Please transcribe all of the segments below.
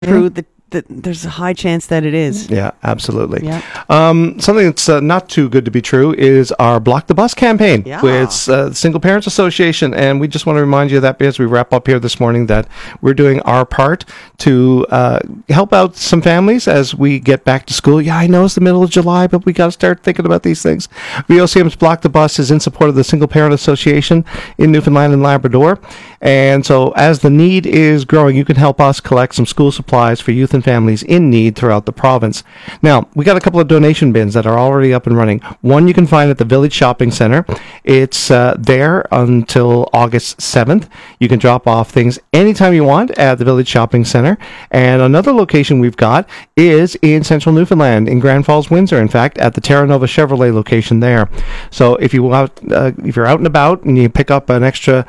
true, that there's a high chance that it is. Yeah, absolutely. Yeah. Something that's not too good to be true is our Block the Bus campaign with the Single Parents Association. And we just want to remind you of that as we wrap up here this morning, that we're doing our part to help out some families as we get back to school. Yeah, I know it's the middle of July, but we got to start thinking about these things. VOCM's Block the Bus is in support of the Single Parent Association in Newfoundland and Labrador. And so as the need is growing, you can help us collect some school supplies for youth and families in need throughout the province. Now, we got a couple of donation bins that are already up and running. One you can find at the Village Shopping Center. It's there until August 7th. You can drop off things anytime you want at the Village Shopping Center. And another location we've got is in central Newfoundland, in Grand Falls, Windsor, in fact, at the Terra Nova Chevrolet location there. So if you're out and about and you pick up an extra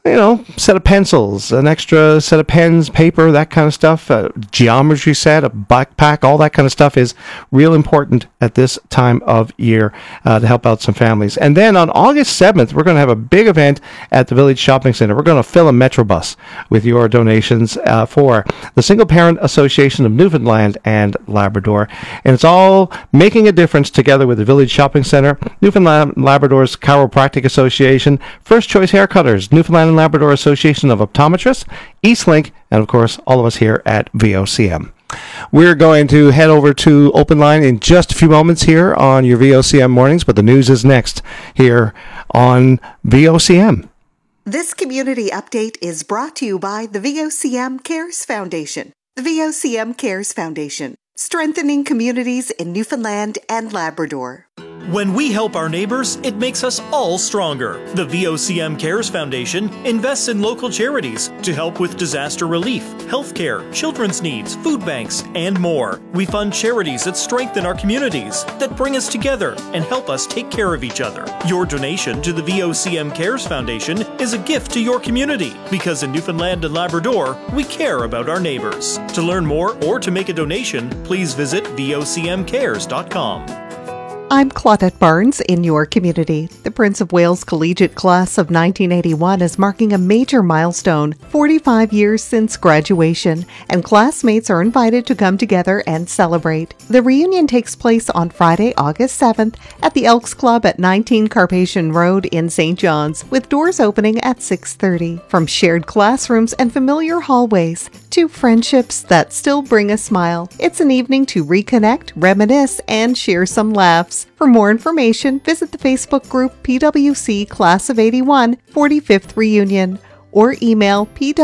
set of pencils, an extra set of pens, paper, that kind of stuff, a geometry set, a backpack, all that kind of stuff is real important at this time of year to help out some families. And then on August 7th, we're going to have a big event at the Village Shopping Center. We're going to fill a Metrobus with your donations for the Single Parent Association of Newfoundland and Labrador. And it's all making a difference together with the Village Shopping Center, Newfoundland and Labrador's Chiropractic Association, First Choice Haircutters, Newfoundland and Labrador Association of Optometrists, Eastlink, and of course all of us here at VOCM. We're going to head over to Open Line in just a few moments here on your VOCM mornings, but the news is next here on VOCM. This community update is brought to you by the VOCM Cares Foundation. The VOCM Cares Foundation, strengthening communities in Newfoundland and Labrador. When we help our neighbors, it makes us all stronger. The VOCM Cares Foundation invests in local charities to help with disaster relief, healthcare, children's needs, food banks, and more. We fund charities that strengthen our communities, that bring us together and help us take care of each other. Your donation to the VOCM Cares Foundation is a gift to your community, because in Newfoundland and Labrador, we care about our neighbors. To learn more or to make a donation, please visit vocmcares.com. I'm Claudette Barnes in your community. The Prince of Wales Collegiate Class of 1981 is marking a major milestone, 45 years since graduation, and classmates are invited to come together and celebrate. The reunion takes place on Friday, August 7th at the Elks Club at 19 Carpathian Road in St. John's, with doors opening at 6:30. From shared classrooms and familiar hallways to friendships that still bring a smile, it's an evening to reconnect, reminisce, and share some laughs. For more information, visit the Facebook group PWC Class of 81 45th Reunion or email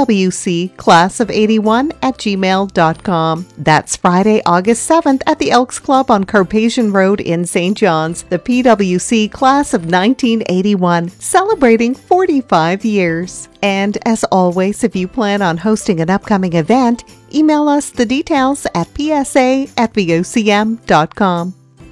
pwcclassof81@gmail.com. That's Friday, August 7th at the Elks Club on Carpathian Road in St. John's, the PWC Class of 1981, celebrating 45 years. And as always, if you plan on hosting an upcoming event, email us the details at psa@vocm.com.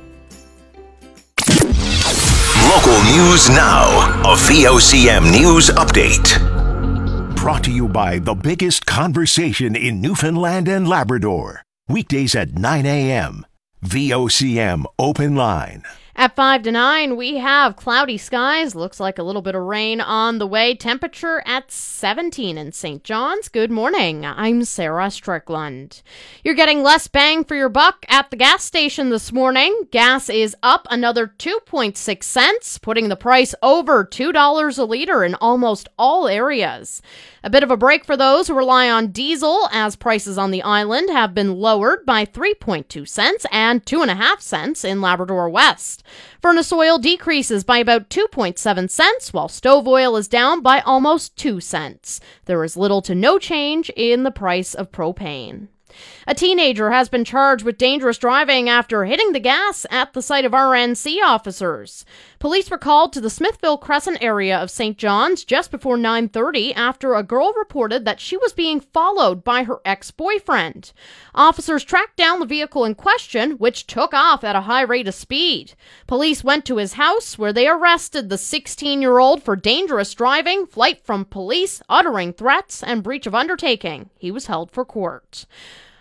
Local news now. A VOCM News Update. Brought to you by the biggest conversation in Newfoundland and Labrador. Weekdays at 9 a.m. VOCM Open Line. At 5 to 9, we have cloudy skies. Looks like a little bit of rain on the way. Temperature at 17 in St. John's. Good morning. I'm Sarah Strickland. You're getting less bang for your buck at the gas station this morning. Gas is up another 2.6 cents, putting the price over $2 a liter in almost all areas. A bit of a break for those who rely on diesel, as prices on the island have been lowered by 3.2 cents and 2.5 cents in Labrador West. Furnace oil decreases by about 2.7 cents, while stove oil is down by almost 2 cents. There is little to no change in the price of propane. A teenager has been charged with dangerous driving after hitting the gas at the site of RNC officers. Police were called to the Smithville Crescent area of St. John's just before 9:30 after a girl reported that she was being followed by her ex-boyfriend. Officers tracked down the vehicle in question, which took off at a high rate of speed. Police went to his house, where they arrested the 16-year-old for dangerous driving, flight from police, uttering threats, and breach of undertaking. He was held for court.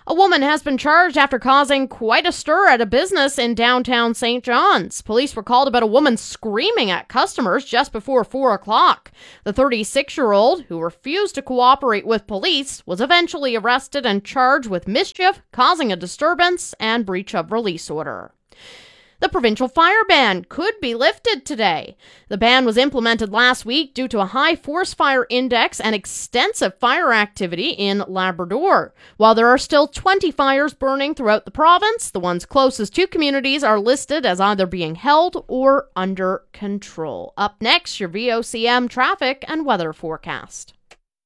A woman has been charged after causing quite a stir at a business in downtown St. John's. Police were called about a woman screaming at customers just before 4 o'clock. The 36-year-old, who refused to cooperate with police, was eventually arrested and charged with mischief, causing a disturbance, and breach of release order. The provincial fire ban could be lifted today. The ban was implemented last week due to a high forest fire index and extensive fire activity in Labrador. While there are still 20 fires burning throughout the province, the ones closest to communities are listed as either being held or under control. Up next, your VOCM traffic and weather forecast.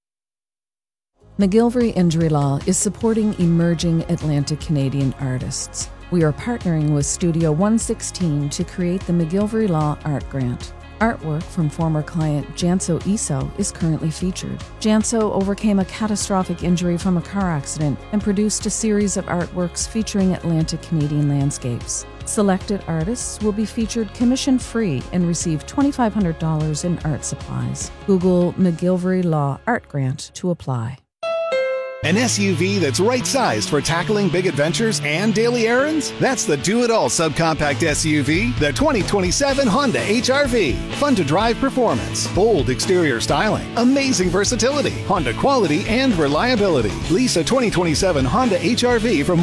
McGillivray Injury Law is supporting emerging Atlantic Canadian artists. We are partnering with Studio 116 to create the McGillivray Law Art Grant. Artwork from former client Janso Iso is currently featured. Janso overcame a catastrophic injury from a car accident and produced a series of artworks featuring Atlantic Canadian landscapes. Selected artists will be featured commission-free and receive $2,500 in art supplies. Google McGillivray Law Art Grant to apply. An SUV that's right-sized for tackling big adventures and daily errands? That's the do-it-all subcompact SUV, the 2027 Honda HR-V. Fun-to-drive performance, bold exterior styling, amazing versatility, Honda quality and reliability. Lease a 2027 Honda HR-V from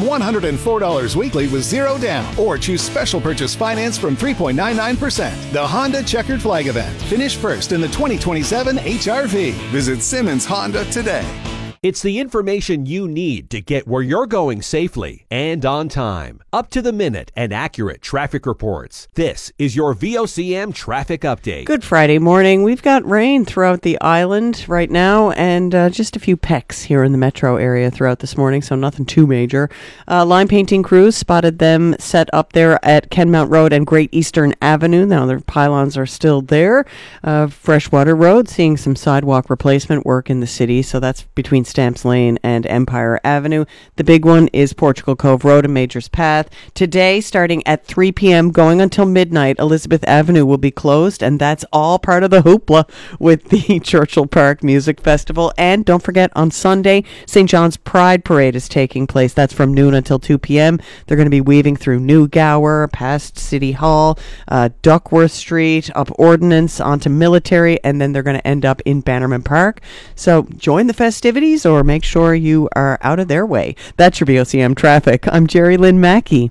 $104 weekly with zero down, or choose special purchase finance from 3.99%. The Honda Checkered Flag Event. Finish first in the 2027 HR-V. Visit Simmons Honda today. It's the information you need to get where you're going safely and on time. Up to the minute and accurate traffic reports. This is your VOCM traffic update. Good Friday morning. We've got rain throughout the island right now and just a few pecks here in the metro area throughout this morning, so nothing too major. Line painting crews spotted them set up there at Kenmount Road and Great Eastern Avenue. Now their pylons are still there. Freshwater Road, seeing some sidewalk replacement work in the city, so that's between Stamps Lane and Empire Avenue. The big one is Portugal Cove Road and Majors Path. Today, starting at 3 p.m. going until midnight, Elizabeth Avenue will be closed, and that's all part of the hoopla with the Churchill Park Music Festival. And don't forget, on Sunday, St. John's Pride Parade is taking place. That's from noon until 2 p.m. They're going to be weaving through New Gower, past City Hall, Duckworth Street, up Ordnance, onto Military, and then they're going to end up in Bannerman Park. So join the festivities or make sure you are out of their way. That's your VOCM traffic. I'm Jerry Lynn Mackey.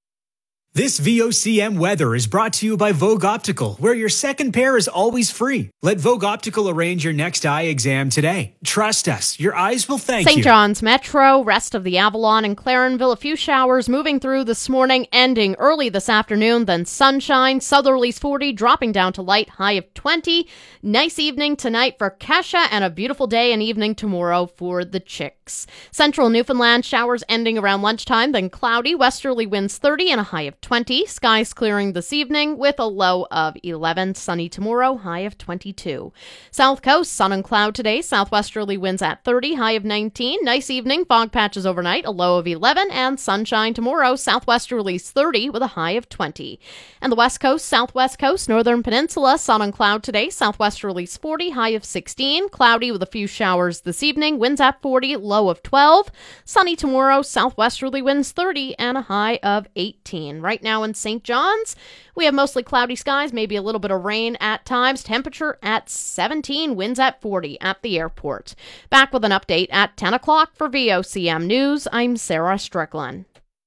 This VOCM weather is brought to you by Vogue Optical, where your second pair is always free. Let Vogue Optical arrange your next eye exam today. Trust us, your eyes will thank you. St. John's Metro, rest of the Avalon and Clarenville, a few showers moving through this morning, ending early this afternoon, then sunshine, southerlies 40, dropping down to light, high of 20. Nice evening tonight for Kesha and a beautiful day and evening tomorrow for the Chicks. Central Newfoundland, showers ending around lunchtime, then cloudy, westerly winds 30 and a high of 20. Skies clearing this evening with a low of 11. Sunny tomorrow, high of 22. South Coast, sun and cloud today. Southwesterly winds at 30, high of 19. Nice evening, fog patches overnight, a low of 11. And sunshine tomorrow, southwesterlies 30 with a high of 20. And the West Coast, Southwest Coast, Northern Peninsula, sun and cloud today. Southwesterlies 40, high of 16. Cloudy with a few showers this evening. Winds at 40, low of 12. Sunny tomorrow, southwesterly winds 30 and a high of 18. Right now in St. John's, we have mostly cloudy skies, maybe a little bit of rain at times. Temperature at 17, winds at 40 at the airport. Back with an update at 10 o'clock for VOCM News. I'm Sarah Strickland.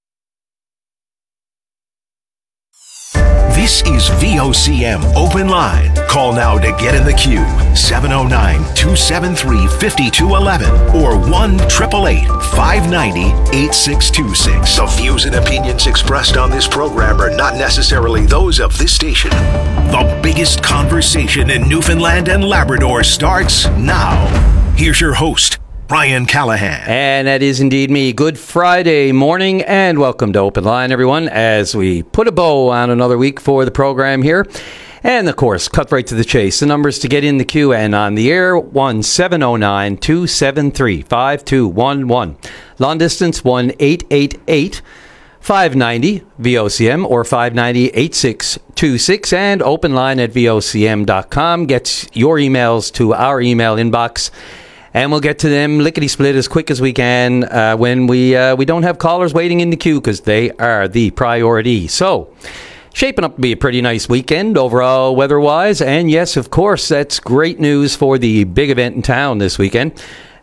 This is VOCM Open Line. Call now to get in the queue. 709-273-5211 or 1-888-590-8626. The views and opinions expressed on this program are not necessarily those of this station. The biggest conversation in Newfoundland and Labrador starts now. Here's your host, Brian Callahan. And that is indeed me. Good Friday morning and welcome to Open Line, everyone, as we put a bow on another week for the program here. And, of course, cut right to the chase. The numbers to get in the queue and on the air, 1-709-273-5211. Long distance, 1-888-590-VOCM or 590-8626. And Open Line at VOCM.com gets your emails to our email inbox. And we'll get to them lickety-split as quick as we can when we don't have callers waiting in the queue, because they are the priority. So, shaping up to be a pretty nice weekend overall weather-wise. And yes, of course, that's great news for the big event in town this weekend,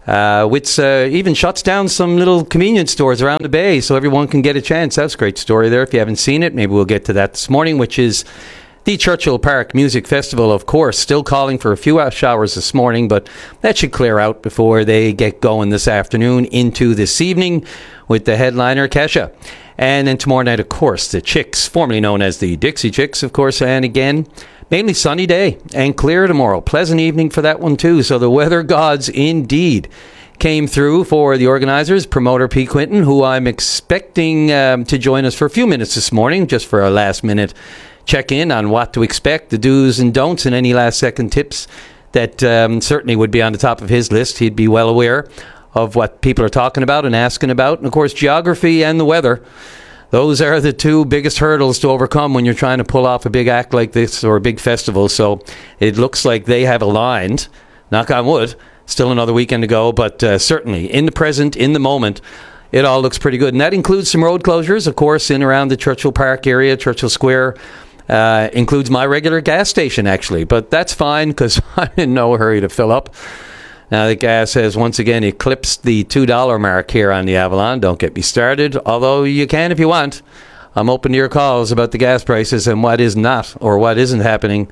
which even shuts down some little convenience stores around the bay so everyone can get a chance. That's a great story there. If you haven't seen it, maybe we'll get to that this morning, which is the Churchill Park Music Festival, of course, still calling for a few showers this morning, but that should clear out before they get going this afternoon into this evening with the headliner, Kesha. And then tomorrow night, of course, the Chicks, formerly known as the Dixie Chicks, of course, and again, mainly sunny day and clear tomorrow. Pleasant evening for that one, too. So the weather gods indeed came through for the organizers, promoter P. Quinton, who I'm expecting to join us for a few minutes this morning, just for a last-minute check-in on what to expect, the do's and don'ts, and any last-second tips that certainly would be on the top of his list. He'd be well aware of what people are talking about and asking about. And, of course, geography and the weather. Those are the two biggest hurdles to overcome when you're trying to pull off a big act like this or a big festival. So it looks like they have aligned. Knock on wood. Still another weekend to go. But certainly, in the present, in the moment, it all looks pretty good. And that includes some road closures, of course, in around the Churchill Park area, Churchill Square. Includes my regular gas station, actually. But that's fine, because I'm in no hurry to fill up. Now, the gas has once again eclipsed the $2 mark here on the Avalon. Don't get me started, although you can if you want. I'm open to your calls about the gas prices and what is not or what isn't happening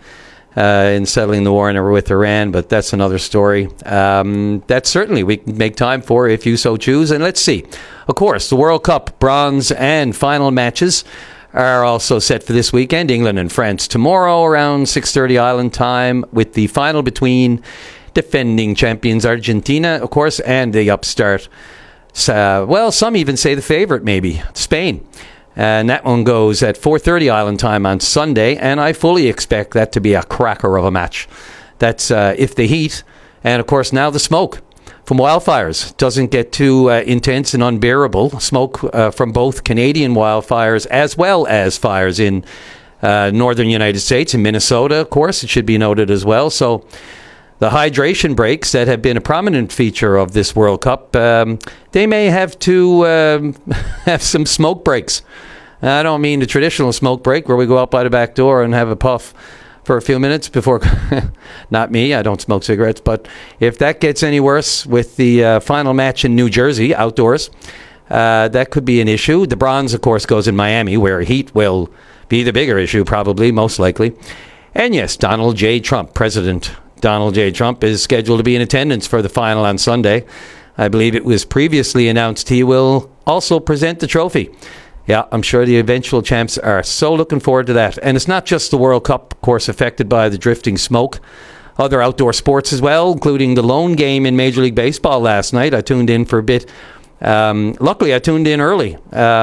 in settling the war with Iran, but that's another story. That certainly we can make time for if you so choose. And let's see. Of course, the World Cup bronze and final matches are also set for this weekend. England and France tomorrow around 6:30 Island time, with the final between defending champions Argentina, of course, and the upstart, some even say the favorite, maybe, Spain. And that one goes at 4:30 Island time on Sunday, and I fully expect that to be a cracker of a match. That's if the heat, and of course now the smoke from wildfires doesn't get too intense and unbearable. Smoke from both Canadian wildfires as well as fires in northern United States, in Minnesota, of course, it should be noted as well. So the hydration breaks that have been a prominent feature of this World Cup, they may have to have some smoke breaks. I don't mean the traditional smoke break where we go out by the back door and have a puff for a few minutes before, not me, I don't smoke cigarettes, but if that gets any worse with the final match in New Jersey, outdoors, that could be an issue. The bronze, of course, goes in Miami, where heat will be the bigger issue, probably, most likely. And yes, Donald J. Trump, President Donald J. Trump, is scheduled to be in attendance for the final on Sunday. I believe it was previously announced he will also present the trophy. Yeah, I'm sure the eventual champs are so looking forward to that. And it's not just the World Cup, of course, affected by the drifting smoke. Other outdoor sports as well, including the lone game in Major League Baseball last night. I tuned in for a bit. Luckily, I tuned in early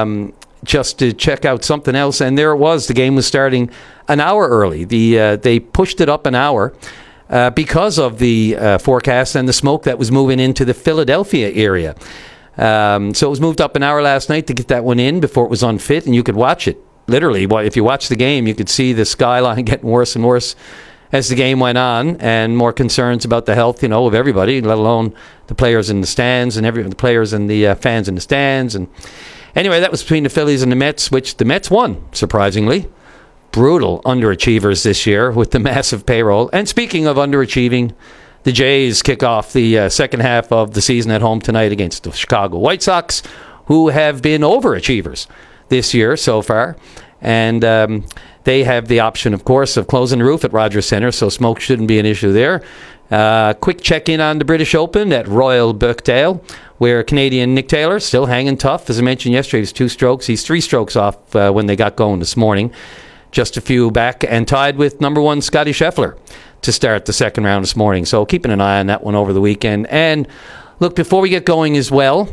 just to check out something else. And there it was. The game was starting an hour early. They pushed it up an hour because of the forecast and the smoke that was moving into the Philadelphia area. So it was moved up an hour last night to get that one in before it was unfit, and you could watch it. Literally, if you watch the game, you could see the skyline getting worse and worse as the game went on, and more concerns about the health, of everybody, let alone the players in the stands and the players and the fans in the stands. And anyway, that was between the Phillies and the Mets, which the Mets won, surprisingly. Brutal underachievers this year with the massive payroll. And speaking of underachieving, the Jays kick off the second half of the season at home tonight against the Chicago White Sox, who have been overachievers this year so far. And they have the option, of course, of closing the roof at Rogers Centre, so smoke shouldn't be an issue there. Quick check-in on the British Open at Royal Birkdale, where Canadian Nick Taylor still hanging tough. As I mentioned yesterday, he was 2 strokes. He's 3 strokes off when they got going this morning. Just a few back, and tied with number 1 Scotty Scheffler to start the second round this morning. So keeping an eye on that one over the weekend. And look, before we get going as well,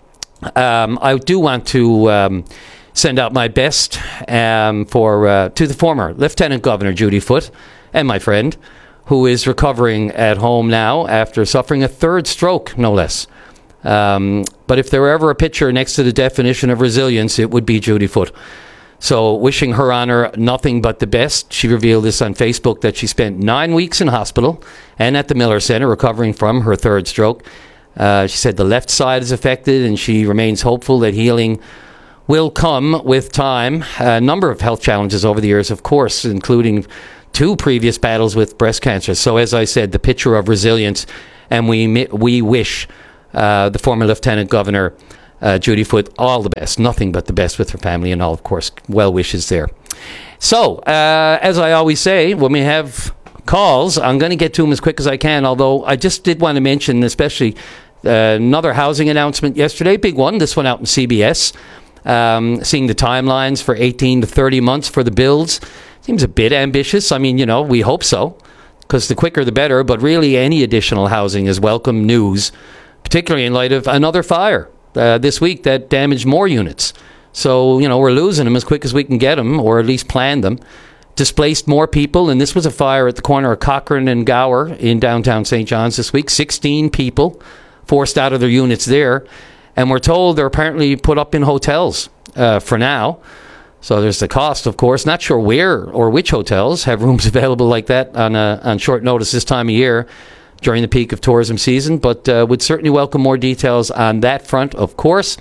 I do want to send out my best to the former Lieutenant Governor Judy Foote and my friend, who is recovering at home now after suffering a 3rd stroke, no less. But if there were ever a picture next to the definition of resilience, it would be Judy Foote. So wishing her on her nothing but the best. She revealed this on Facebook that she spent 9 weeks in hospital and at the Miller Center recovering from her third stroke. She said the left side is affected, and she remains hopeful that healing will come with time. A number of health challenges over the years, of course, including 2 previous battles with breast cancer. So as I said, the picture of resilience, and we wish the former Lieutenant Governor Judy Foote all the best, nothing but the best with her family, and all, of course, well wishes there. So, as I always say, when we have calls, I'm going to get to them as quick as I can, although I just did want to mention, especially another housing announcement yesterday, big one, this one out in CBS, seeing the timelines for 18 to 30 months for the builds. Seems a bit ambitious. I mean, we hope so, because the quicker the better, but really any additional housing is welcome news, particularly in light of another fire this week that damaged more units. So, we're losing them as quick as we can get them, or at least plan them. Displaced more people, and this was a fire at the corner of Cochrane and Gower in downtown St. John's this week. 16 people forced out of their units there, and we're told they're apparently put up in hotels for now. So there's the cost, of course. Not sure where or which hotels have rooms available like that on short notice this time of year during the peak of tourism season, but would certainly welcome more details on that front, of course.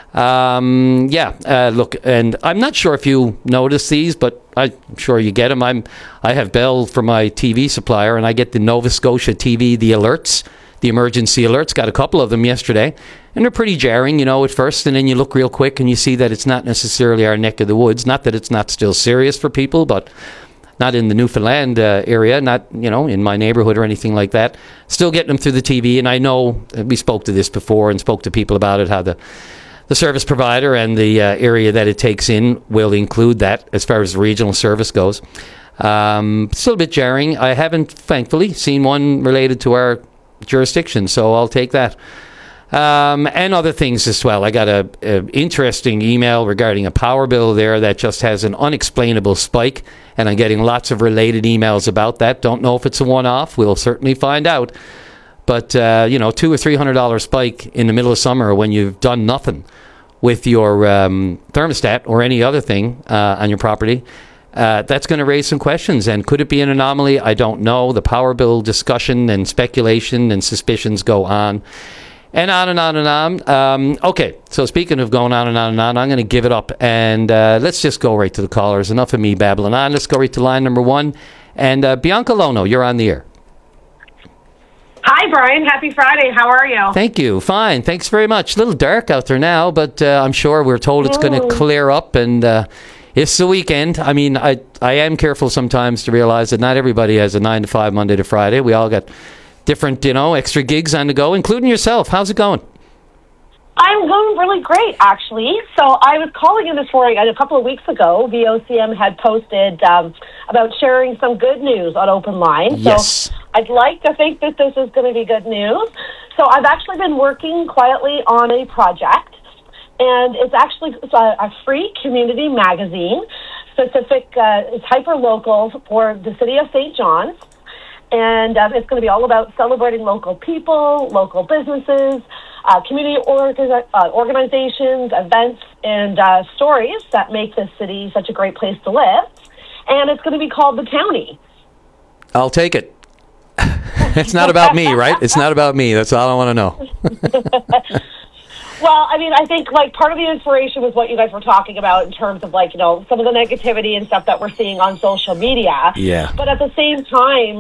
Look, and I'm not sure if you notice these, but I'm sure you get them. I have Bell for my TV supplier, and I get the Nova Scotia TV, the alerts, the emergency alerts. Got a couple of them yesterday, and they're pretty jarring, at first, and then you look real quick and you see that it's not necessarily our neck of the woods. Not that it's not still serious for people, but not in the Newfoundland area, not, in my neighborhood or anything like that. Still getting them through the TV, and I know we spoke to this before and spoke to people about it, how the service provider and the area that it takes in will include that as far as the regional service goes. Still a bit jarring. I haven't, thankfully, seen one related to our jurisdiction, so I'll take that. And other things as well. I got a interesting email regarding a power bill there that just has an unexplainable spike, and I'm getting lots of related emails about that. Don't know if it's a one-off. We'll certainly find out. But, $200 or $300 spike in the middle of summer when you've done nothing with your thermostat or any other thing on your property, that's going to raise some questions. And could it be an anomaly? I don't know. The power bill discussion and speculation and suspicions go on. And on and on and on. Okay, so speaking of going on and on and on, I'm going to give it up. And let's just go right to the callers. Enough of me babbling on. Let's go right to line number 1. And Bianca Lono, you're on the air. Hi, Brian. Happy Friday. How are you? Thank you. Fine. Thanks very much. A little dark out there now, but I'm sure we're told it's going to clear up, and it's the weekend. I mean, I am careful sometimes to realize that not everybody has a 9 to 5 Monday to Friday. We all got different, extra gigs on the go, including yourself. How's it going? I'm going really great, actually. So I was calling in this morning, a couple of weeks ago, VOCM had posted about sharing some good news on Open Line. Yes. So I'd like to think that this is going to be good news. So I've actually been working quietly on a project, and it's actually a free community magazine, specific, it's hyper-local for the city of St. John's. And it's going to be all about celebrating local people, local businesses, community organizations, events, and stories that make this city such a great place to live. And it's going to be called The Townie. I'll take it. It's not about me, right? It's not about me. That's all I want to know. Well, I mean, I think, part of the inspiration was what you guys were talking about in terms of, some of the negativity and stuff that we're seeing on social media. Yeah. But at the same time,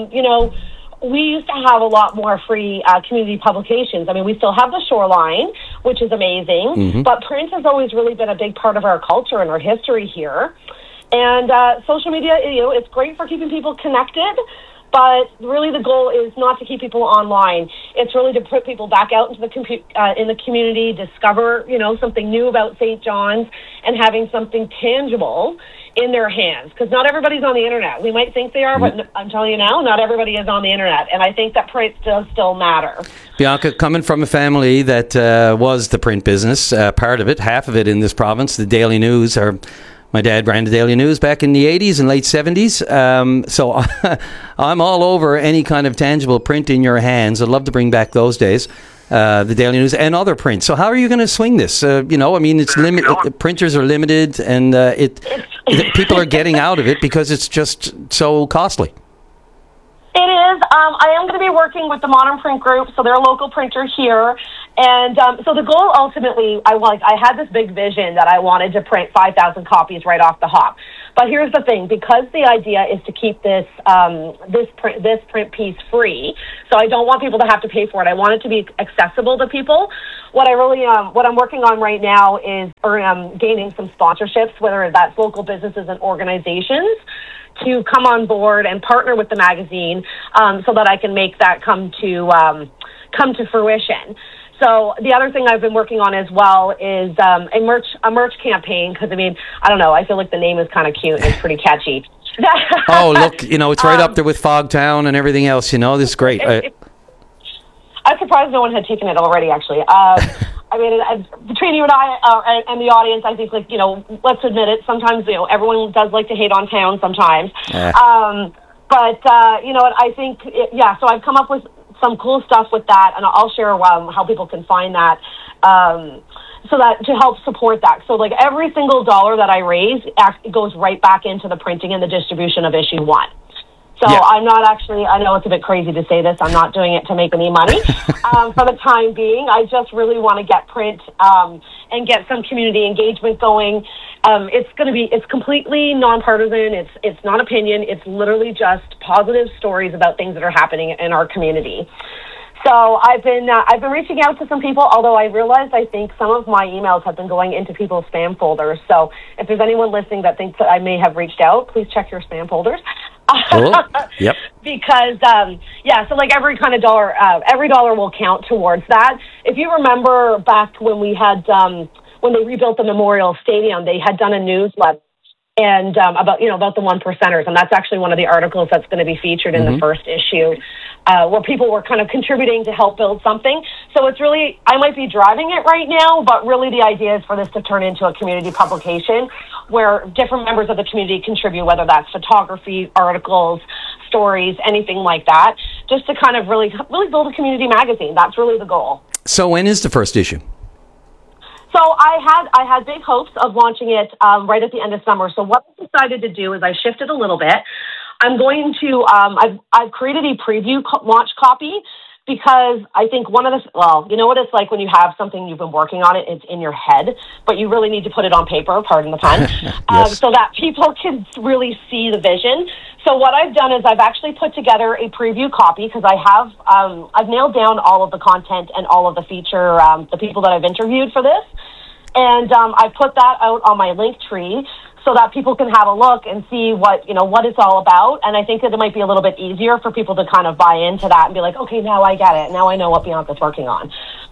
we used to have a lot more free community publications. I mean, we still have the Shoreline, which is amazing, but print has always really been a big part of our culture and our history here. And social media, it's great for keeping people connected, but really the goal is not to keep people online. It's really to put people back out into in the community, discover, something new about St. John's, and having something tangible in their hands. Because not everybody's on the internet. We might think they are, but I'm telling you now, not everybody is on the internet. And I think that print does still matter. Bianca, coming from a family that was the print business, part of it, half of it in this province, the Daily News, my dad ran the Daily News back in the 80s and late 70s. So I'm all over any kind of tangible print in your hands. I'd love to bring back those days. the Daily News, and other print. So how are you going to swing this? It's limited. Printers are limited, and people are getting out of it because it's just so costly. It is. I am going to be working with the Modern Print Group, so they're a local printer here. And so the goal ultimately, I had this big vision that I wanted to print 5,000 copies right off the hop. But here's the thing, because the idea is to keep this print piece free, so I don't want people to have to pay for it. I want it to be accessible to people. What I'm working on right now is gaining some sponsorships, whether that's local businesses and organizations, to come on board and partner with the magazine, so that I can make that come to fruition. So the other thing I've been working on as well is a merch campaign, because I don't know, I feel like the name is kind of cute and it's pretty catchy. Oh, look, it's right up there with Fogtown and everything else. This is great. I'm surprised no one had taken it already, actually. Between you and I and the audience, I think, let's admit it, sometimes, everyone does like to hate on town sometimes. I think, so I've come up with some cool stuff with that, and I'll share how people can find that, so that to help support that. So, every single dollar that I raise goes right back into the printing and the distribution of issue 1. So I'm not actually, I know it's a bit crazy to say this, I'm not doing it to make any money for the time being. I just really want to get print and get some community engagement going. It's completely nonpartisan. It's not opinion. It's literally just positive stories about things that are happening in our community. So I've been reaching out to some people, although I realized I think some of my emails have been going into people's spam folders. So if there's anyone listening that thinks that I may have reached out, please check your spam folders. Oh, yep. Because, so every kind of dollar, every dollar will count towards that. If you remember back when we had, when they rebuilt the Memorial Stadium, they had done a newsletter and about the one percenters, and that's actually one of the articles that's going to be featured in the first issue, where people were kind of contributing to help build something. So it's really, I might be driving it right now, but really the idea is for this to turn into a community publication where different members of the community contribute, whether that's photography, articles, stories, anything like that, just to kind of really build a community magazine. That's really the goal. So when is the first issue? So I had big hopes of launching it right at the end of summer. So what I decided to do is I shifted a little bit. I'm going to I've created a preview launch copy, because I think you know what it's like when you have something, you've been working on it, it's in your head, but you really need to put it on paper, pardon the pun, so that people can really see the vision. So what I've done is I've actually put together a preview copy, because I've nailed down all of the content and all of the feature, the people that I've interviewed for this. And I put that out on my Linktree so that people can have a look and see what it's all about. And I think that it might be a little bit easier for people to kind of buy into that and be like, okay, now I get it. Now I know what Bianca's working on.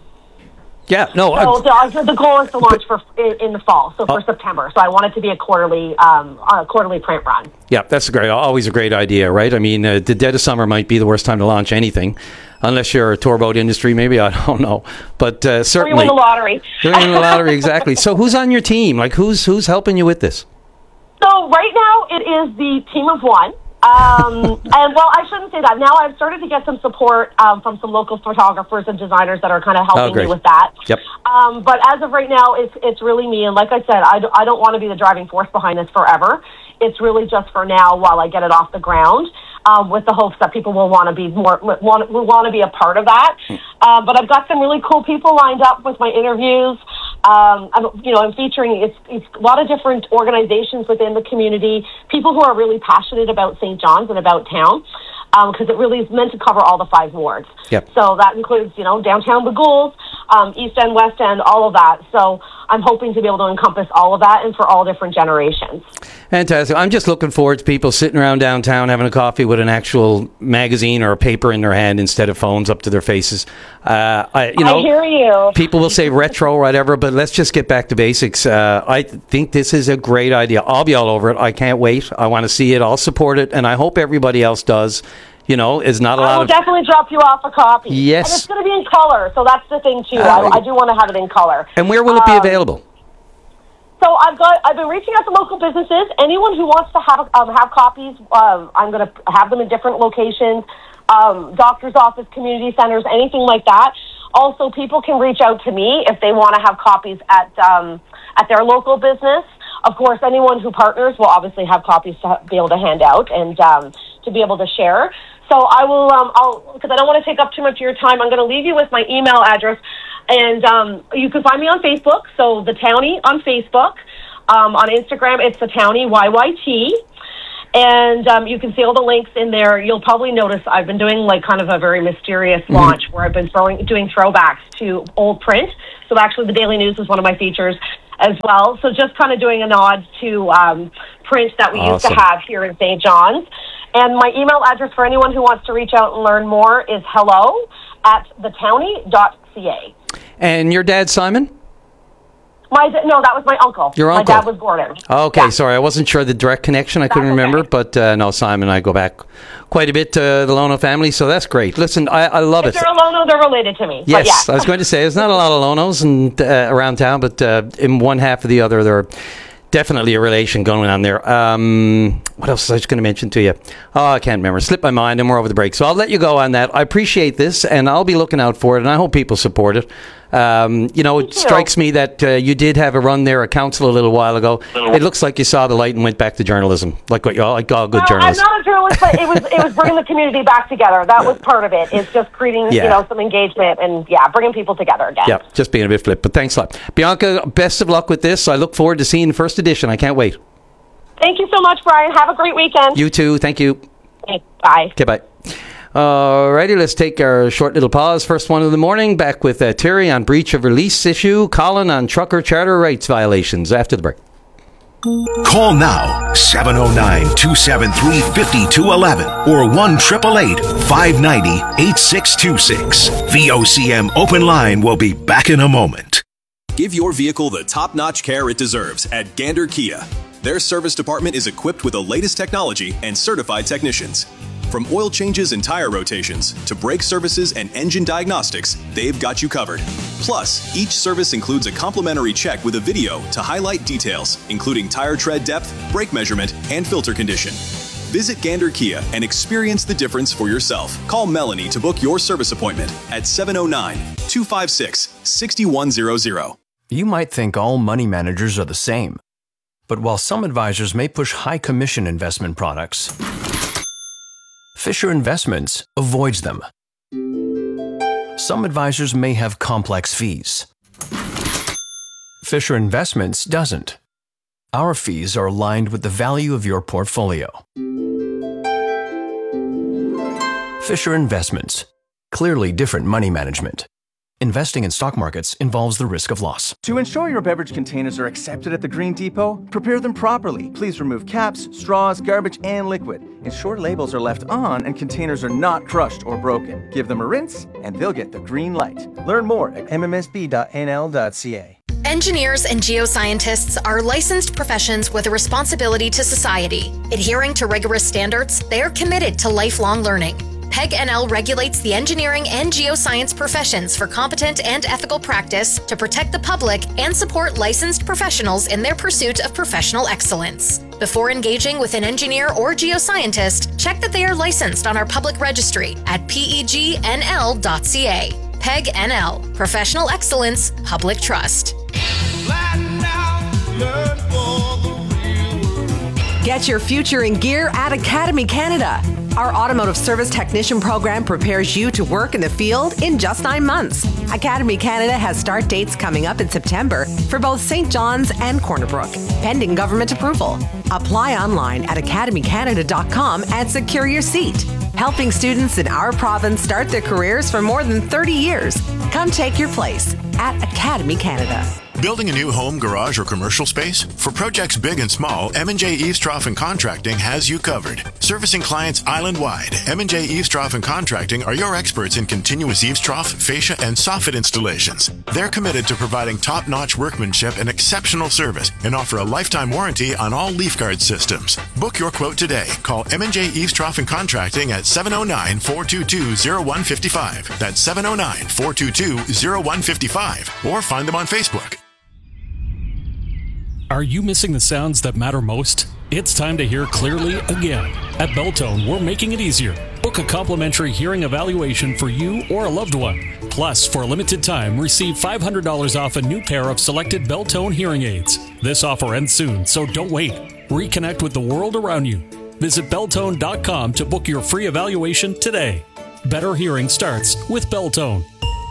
Yeah, no. So the goal is to launch in the fall, so for September. So I want it to be a quarterly print run. Yeah, that's always a great idea, right? I mean, the dead of summer might be the worst time to launch anything, unless you're a tour boat industry, maybe, I don't know. But certainly, or you win the lottery. You win the lottery, exactly. So who's on your team? Who's helping you with this? So right now it is the team of one. I shouldn't say that. Now I've started to get some support from some local photographers and designers that are kind of helping me with that. Yep. But as of right now, it's really me. And like I said, I don't want to be the driving force behind this forever. It's really just for now while I get it off the ground, with the hopes that people will want to be a part of that. But I've got some really cool people lined up with my interviews. I'm featuring it's a lot of different organizations within the community, people who are really passionate about St. John's and about town, because it really is meant to cover all the 5 wards. Yep. So that includes, downtown Bagoules, East End, West End, all of that. So I'm hoping to be able to encompass all of that and for all different generations. Fantastic. I'm just looking forward to people sitting around downtown having a coffee with an actual magazine or a paper in their hand instead of phones up to their faces. I hear you. People will say retro or whatever, but let's just get back to basics. I think this is a great idea. I'll be all over it. I can't wait. I want to see it. I'll support it, and I hope everybody else does. Is not a lot of... I will definitely drop you off a copy. Yes. And it's going to be in color, so that's the thing, too. I do want to have it in color. And where will it be available? So I've been reaching out to local businesses. Anyone who wants to have copies, I'm going to have them in different locations, doctor's office, community centers, anything like that. Also, people can reach out to me if they want to have copies at their local business. Of course, anyone who partners will obviously have copies to be able to hand out and to be able to share. So I will, because I don't want to take up too much of your time, I'm going to leave you with my email address. And you can find me on Facebook, so The Townie on Facebook. On Instagram, it's The Townie, YYT. And you can see all the links in there. You'll probably notice I've been doing like kind of a very mysterious launch where I've been doing throwbacks to old print. So actually the Daily News was one of my features as well. So just kind of doing a nod to print that we used to have here in St. John's. And my email address for anyone who wants to reach out and learn more is hello@thetownie.ca. And your dad, Simon? No, that was my uncle. Your uncle? My dad was Gordon. Okay, sorry. I wasn't sure the direct connection. I couldn't remember. But no, Simon and I go back quite a bit to the Lono family, so that's great. Listen, I love it. If they're a Lono, they're related to me. Yes, but yeah. I was going to say, there's not a lot of Lonos around town, but in one half or the other, there are definitely a relation going on there. What else was I just going to mention to you? Oh, I can't remember. Slipped my mind, and we're over the break. So I'll let you go on that. I appreciate this, and I'll be looking out for it, and I hope people support it. It strikes me that you did have a run there at council a little while ago. It looks like you saw the light and went back to journalism, like all good journalists. I'm not a journalist, but it was bringing the community back together. That was part of it. It's just creating some engagement and bringing people together again. Yeah, just being a bit flip. But thanks a lot, Bianca. Best of luck with this. I look forward to seeing the first edition. I can't wait. Thank you so much, Brian. Have a great weekend. You too. Thank you. Okay, bye. Okay, bye. Alrighty, let's take our short little pause. First one of the morning. Back with Terry on breach of release issue. Colin on trucker charter rights violations after the break. Call now 709-273-5211 or 1-888-590-8626. VOCM Open Line will be back in a moment. Give your vehicle the top-notch care it deserves at Gander Kia. Their service department is equipped with the latest technology and certified technicians. From oil changes and tire rotations to brake services and engine diagnostics, they've got you covered. Plus, each service includes a complimentary check with a video to highlight details, including tire tread depth, brake measurement, and filter condition. Visit Gander Kia and experience the difference for yourself. Call Melanie to book your service appointment at 709-256-6100. You might think all money managers are the same. But while some advisors may push high commission investment products, Fisher Investments avoids them. Some advisors may have complex fees. Fisher Investments doesn't. Our fees are aligned with the value of your portfolio. Fisher Investments. Clearly different money management. Investing in stock markets involves the risk of loss. To ensure your beverage containers are accepted at the Green Depot, prepare them properly. Please remove caps, straws, garbage, and liquid. Ensure labels are left on and containers are not crushed or broken. Give them a rinse, and they'll get the green light. Learn more at mmsb.nl.ca. Engineers and geoscientists are licensed professions with a responsibility to society. Adhering to rigorous standards, they are committed to lifelong learning. PEG NL regulates the engineering and geoscience professions for competent and ethical practice to protect the public and support licensed professionals in their pursuit of professional excellence. Before engaging with an engineer or geoscientist, check that they are licensed on our public registry at pegnl.ca. PEG NL, Professional Excellence, Public Trust. Get your future in gear at Academy Canada. Our automotive service technician program prepares you to work in the field in just 9 months. Academy Canada has start dates coming up in September for both St. John's and Corner Brook, pending government approval. Apply online at academycanada.com and secure your seat. Helping students in our province start their careers for more than 30 years. Come take your place at Academy Canada. Building a new home, garage, or commercial space? For projects big and small, M&J Eavestrough and Contracting has you covered. Servicing clients island-wide, M&J Eavestrough and Contracting are your experts in continuous eavestrough, fascia, and soffit installations. They're committed to providing top-notch workmanship and exceptional service and offer a lifetime warranty on all leaf guard systems. Book your quote today. Call M&J Eavestrough and Contracting at 709-422-0155. That's 709-422-0155. Or find them on Facebook. Are you missing the sounds that matter most? It's time to hear clearly again. At Beltone, we're making it easier. Book Book a complimentary hearing evaluation for you or a loved one. Plus, for a limited time, receive $500 off a new pair of selected Beltone hearing aids. This offer ends soon, so don't wait. Reconnect with the world around you. Visit Beltone.com to book your free evaluation today. Better hearing starts with Beltone.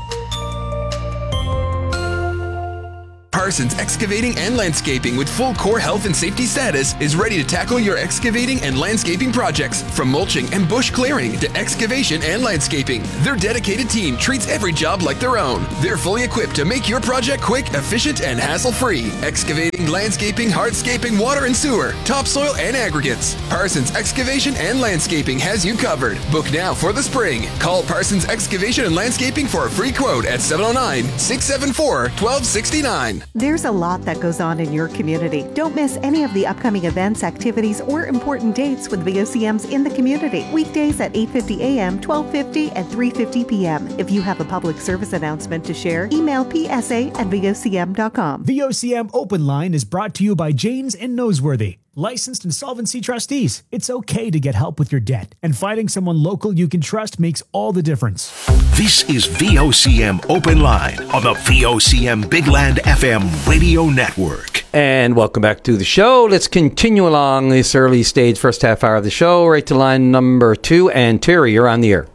Parsons Excavating and Landscaping with full core health and safety status is ready to tackle your excavating and landscaping projects. From mulching and bush clearing to excavation and landscaping, their dedicated team treats every job like their own. They're fully equipped to make your project quick, efficient, and hassle-free. Excavating, landscaping, hardscaping, water and sewer, topsoil, and aggregates. Parsons Excavation and Landscaping has you covered. Book now for the spring. Call Parsons Excavation and Landscaping for a free quote at 709-674-1269. There's a lot that goes on in your community. Don't miss any of the upcoming events, activities, or important dates with VOCM's In the Community. Weekdays at 8:50 a.m., 12:50, and 3:50 p.m. If you have a public service announcement to share, email psa@vocm.com. VOCM Open Line is brought to you by Janes and Noseworthy. Licensed insolvency trustees. It's okay to get help with your debt, and finding someone local you can trust makes all the difference. This is VOCM Open Line on the VOCM Bigland FM radio network. And welcome back to the show. Let's continue along this early stage first half hour of the show, right to line number 2. And Terry, you're on the air.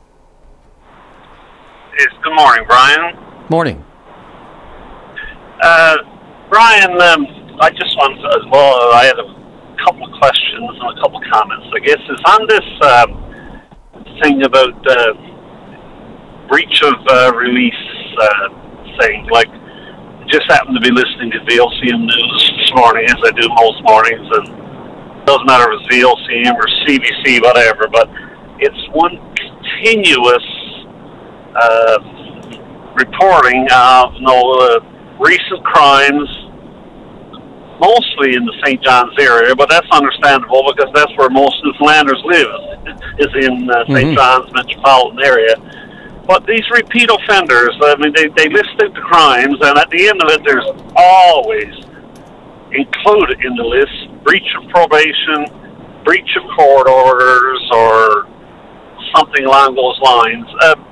Yes, good morning, Brian. Morning. Brian, I just wanted to, I had a couple of questions and a couple of comments. I guess is on this thing about breach of release thing. Like, just happened to be listening to VOCM News this morning, as I do most mornings, and it doesn't matter if it's VOCM or CBC, whatever, but it's one continuous reporting of recent crimes, mostly in the St. John's area, but that's understandable because that's where most Newfoundlanders live, is in St. John's metropolitan area. But these repeat offenders, I mean, they list out the crimes, and at the end of it, there's always included in the list breach of probation, breach of court orders, or something along those lines.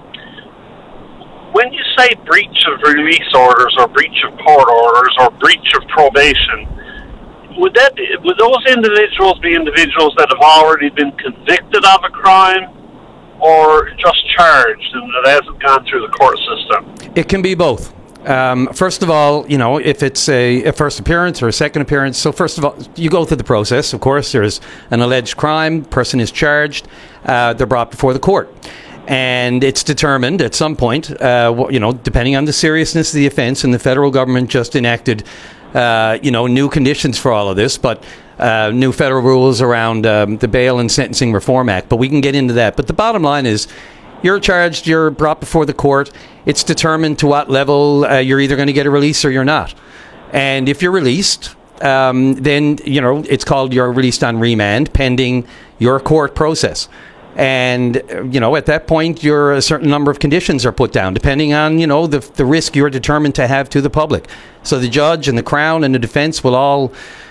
When you say breach of release orders or breach of court orders or breach of probation, would those individuals be individuals that have already been convicted of a crime or just charged and that hasn't gone through the court system? It can be both. First of all, if it's a first appearance or a second appearance, so first of all, you go through the process. Of course, there's an alleged crime, person is charged, they're brought before the court. And it's determined at some point, depending on the seriousness of the offense, and the federal government just enacted, new conditions for all of this, but new federal rules around the Bail and Sentencing Reform Act. But we can get into that. But the bottom line is, you're charged, you're brought before the court. It's determined to what level you're either going to get a release or you're not. And if you're released, then, it's called you're released on remand pending your court process. And, at that point, a certain number of conditions are put down, depending on, the risk you're determined to have to the public. So the judge and the Crown and the defense will all,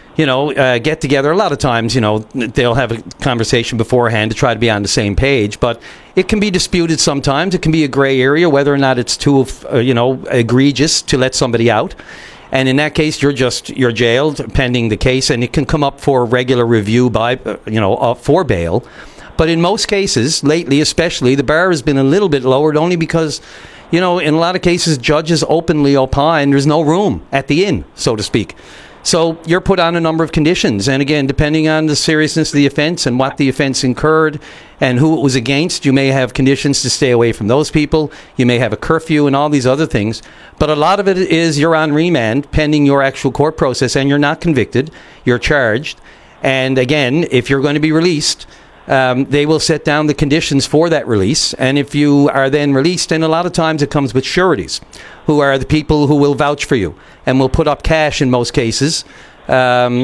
get together. A lot of times, they'll have a conversation beforehand to try to be on the same page. But it can be disputed sometimes. It can be a gray area, whether or not it's too, egregious to let somebody out. And in that case, you're jailed pending the case, and it can come up for regular review by, for bail. But in most cases, lately especially, the bar has been a little bit lowered only because, in a lot of cases, judges openly opine there's no room at the inn, so to speak. So you're put on a number of conditions. And again, depending on the seriousness of the offense and what the offense incurred and who it was against, you may have conditions to stay away from those people. You may have a curfew and all these other things. But a lot of it is you're on remand pending your actual court process, and you're not convicted. You're charged. And again, if you're going to be released, they will set down the conditions for that release. And if you are then released, and a lot of times it comes with sureties, who are the people who will vouch for you and will put up cash in most cases, as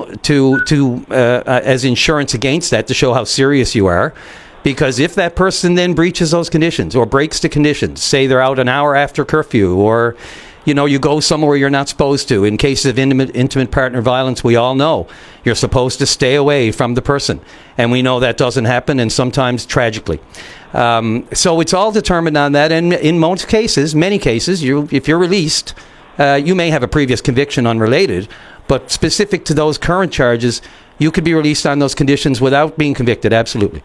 insurance against that, to show how serious you are. Because if that person then breaches those conditions or breaks the conditions, say they're out an hour after curfew, or you go somewhere you're not supposed to. In cases of intimate partner violence, we all know you're supposed to stay away from the person. And we know that doesn't happen, and sometimes tragically. So it's all determined on that. And in most cases, many cases, if you're released, you may have a previous conviction unrelated, but specific to those current charges, you could be released on those conditions without being convicted, absolutely.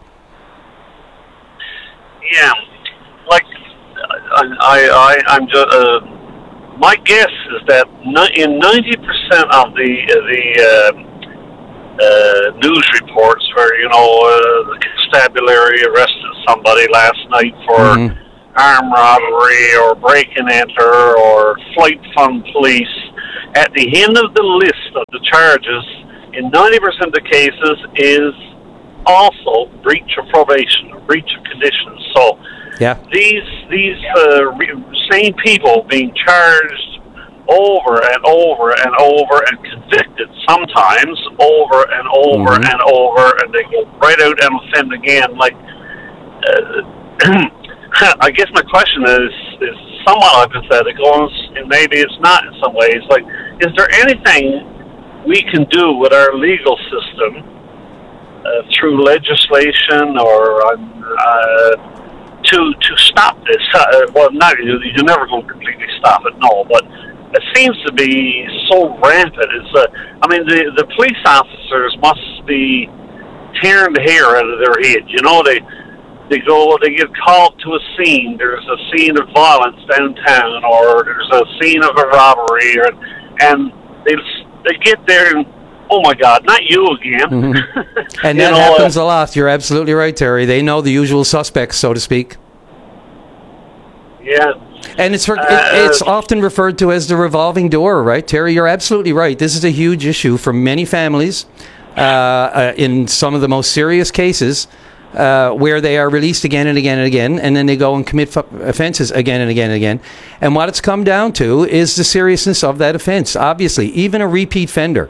Yeah, like I'm just my guess is that in 90% of the news reports where the constabulary arrested somebody last night for armed robbery or break and enter or flight fund police, at the end of the list of the charges, in 90% of the cases, is also breach of probation, or breach of conditions. So these same people being charged over and over and over and convicted sometimes over and over and over, and they go right out and offend again. Like, I guess my question is somewhat hypothetical, and maybe it's not in some ways. Like, is there anything we can do with our legal system through legislation or to stop this? Well, not you're never going to completely stop it, no, but it seems to be so rampant. The police officers must be tearing the hair out of their head. They get called to a scene. There's a scene of violence downtown, or there's a scene of a robbery, and they get there and, oh my God, not you again. And that happens a lot. You're absolutely right, Terry. They know the usual suspects, so to speak. Yeah. And it's often referred to as the revolving door, right, Terry? You're absolutely right. This is a huge issue for many families in some of the most serious cases where they are released again and again and again, and then they go and commit offenses again and again and again. And what it's come down to is the seriousness of that offense. Obviously, even a repeat offender,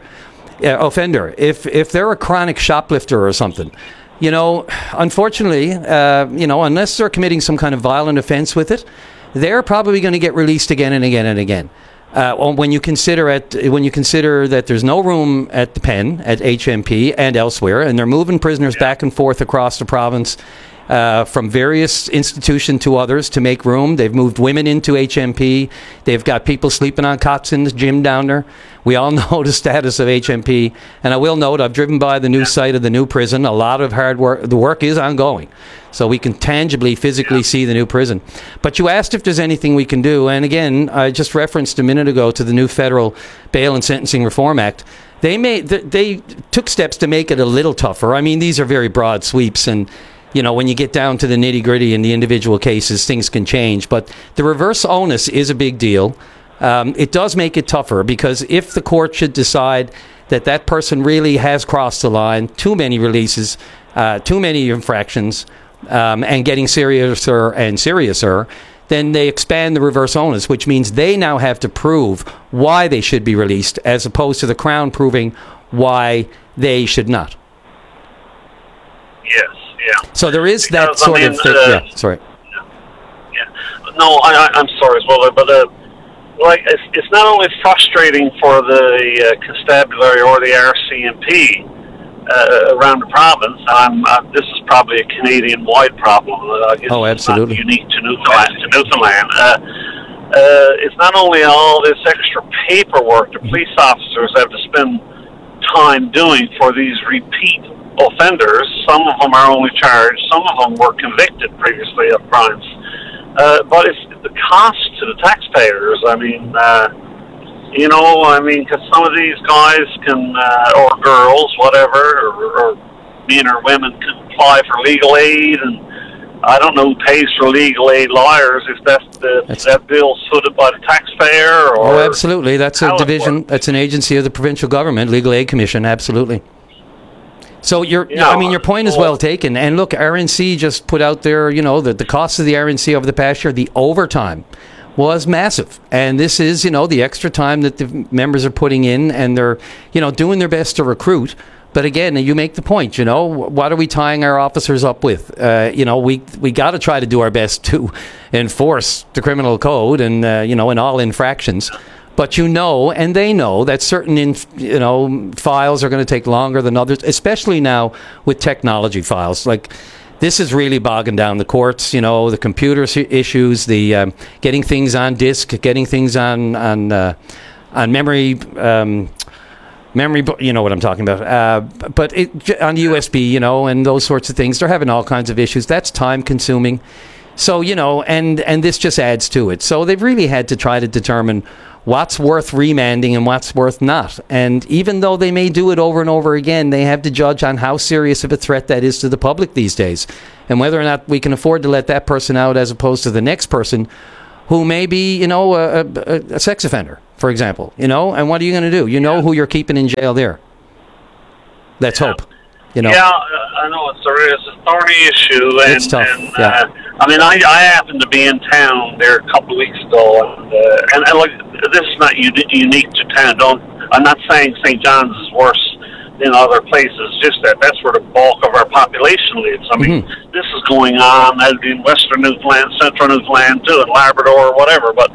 if they're a chronic shoplifter or something, unfortunately, unless they're committing some kind of violent offense with it, they're probably going to get released again and again and again. When you consider that there's no room at the pen at HMP and elsewhere, and they're moving prisoners back and forth across the province from various institutions to others to make room. They've moved women into HMP. They've got people sleeping on cots in the gym down there. We all know the status of HMP. And I will note, I've driven by the new site of the new prison. A lot of hard work. The work is ongoing. So we can tangibly, physically see the new prison. But you asked if there's anything we can do. And again, I just referenced a minute ago to the new Federal Bail and Sentencing Reform Act. They took steps to make it a little tougher. I mean, these are very broad sweeps, and when you get down to the nitty-gritty in the individual cases, things can change. But the reverse onus is a big deal. It does make it tougher, because if the court should decide that person really has crossed the line, too many releases, too many infractions, and getting seriouser and seriouser, then they expand the reverse onus, which means they now have to prove why they should be released, as opposed to the Crown proving why they should not. Yes. Yeah. So there is that sort of thing. Sorry. Yeah. No, I'm sorry as well, but it's not only frustrating for the constabulary or the RCMP around the province. This is probably a Canadian-wide problem. I guess absolutely. It's not unique to Newfoundland. It's not only all this extra paperwork the police officers have to spend time doing for these repeat offenders. Some of them are only charged, some of them were convicted previously of crimes. But it's the cost to the taxpayers. Because some of these guys can, or girls, whatever, or men or women can apply for legal aid, and I don't know who pays for legal aid lawyers, if that bill's footed by the taxpayer, or... Oh, absolutely. That's a division, that's an agency of the provincial government, Legal Aid Commission, absolutely. So your point is well taken. And look, RNC just put out there, the cost of the RNC over the past year, the overtime was massive. And this is, the extra time that the members are putting in, and they're, doing their best to recruit. But again, you make the point, what are we tying our officers up with? We got to try to do our best to enforce the criminal code and, in all infractions. But and they know that certain, files are going to take longer than others, especially now with technology files. Like, this is really bogging down the courts, the computer issues, the getting things on disk, getting things on memory, you know what I'm talking about. But on USB, and those sorts of things, they're having all kinds of issues. That's time consuming. So, and this just adds to it. So they've really had to try to determine what's worth remanding and what's worth not. And even though they may do it over and over again, they have to judge on how serious of a threat that is to the public these days, and whether or not we can afford to let that person out as opposed to the next person who may be, a sex offender, for example, and what are you going to do? Who you're keeping in jail there. Let's hope. Yeah, I know it's a thorny issue. And, it's tough. I happened to be in town there a couple of weeks ago, and look, this is not unique to town. I'm not saying St. John's is worse than other places. Just that's where the bulk of our population lives. I mean, this is going on in Western Newfoundland, Central Newfoundland too, and Labrador or whatever. But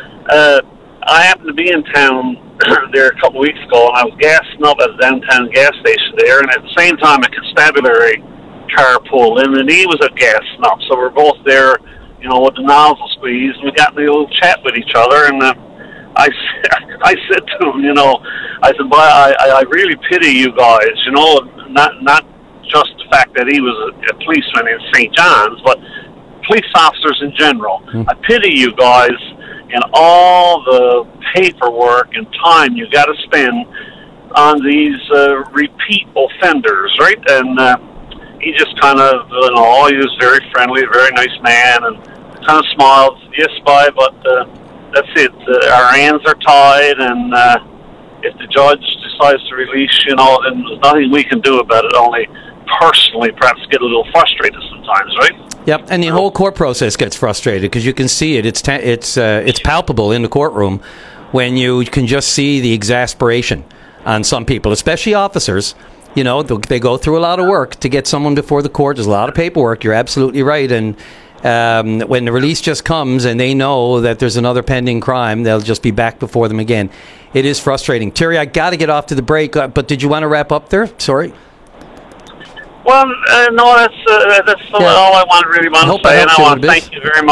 I happened to be in town there a couple of weeks ago, and I was gassing up at the downtown gas station there, and at the same time a constabulary car pulled in, and he was a gassing up. So we're both there, with the nozzle squeeze, and we got in a little chat with each other, and I said to him, I said, boy, I really pity you guys, not just the fact that he was a policeman in St. John's, but police officers in general. I pity you guys and all the paperwork and time you got to spend on these repeat offenders, right? And he just kind of, he was very friendly, very nice man, and kind of smiled, yes, bye, but that's it. Our hands are tied, and if the judge decides to release, then there's nothing we can do about it, only personally perhaps get a little frustrated sometimes, right? Yep, and the whole court process gets frustrated because you can see it. It's palpable in the courtroom when you can just see the exasperation on some people, especially officers. They go through a lot of work to get someone before the court. There's a lot of paperwork. You're absolutely right. And when the release just comes and they know that there's another pending crime, they'll just be back before them again. It is frustrating. Terry, I got to get off to the break, but did you want to wrap up there? Sorry. Well, no, that's all I really want to say, and I want to thank you very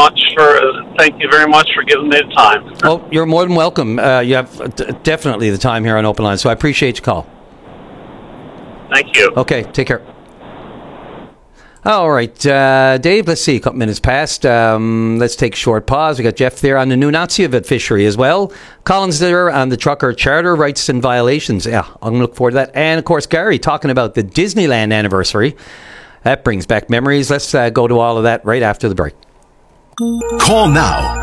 much for giving me the time. Oh, you're more than welcome. You have definitely the time here on Open Line, so I appreciate your call. Thank you. Okay, take care. All right, Dave, let's see, a couple minutes past. Let's take a short pause. We got Jeff there on the Nunatsiavut fishery as well. Colin's there on the trucker charter rights and violations. Yeah, I'm going to look forward to that. And, of course, Gary talking about the Disneyland anniversary. That brings back memories. Let's go to all of that right after the break. Call now,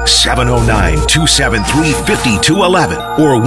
709-273-5211 or